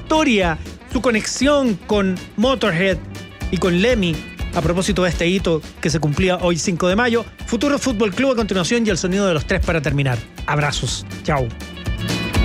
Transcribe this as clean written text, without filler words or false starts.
historia, su conexión con Motorhead y con Lemmy a propósito de este hito que se cumplía hoy 5 de mayo. Futuro Fútbol Club a continuación y el sonido de los tres para terminar. Abrazos. Chao.